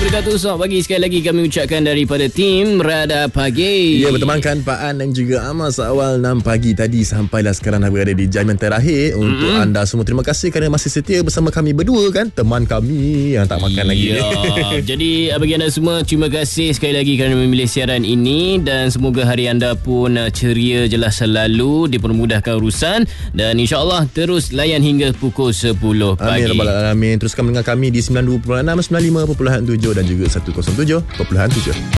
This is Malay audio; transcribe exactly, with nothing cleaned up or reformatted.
wabarakatuh. Selamat pagi sekali lagi kami ucapkan daripada tim Radar Pagi. Ya, bertemankan Pak An dan juga Amal seawal enam pagi tadi sampailah sekarang dah berada di jam yang terakhir untuk mm-hmm. anda semua. Terima kasih kerana masih setia bersama kami berdua kan, teman kami yang tak makan lagi. Ya. Jadi bagi anda semua, terima kasih sekali lagi kerana memilih siaran ini dan semoga hari anda pun ceria jelas selalu, dipermudahkan urusan dan insya-Allah terus layan hingga pukul sepuluh pagi. Amin rabbal alamin. Teruskan mendengar kami di sembilan puluh dua perpuluhan enam, sembilan puluh lima perpuluhan tujuh dan juga seratus tujuh perpuluhan tujuh.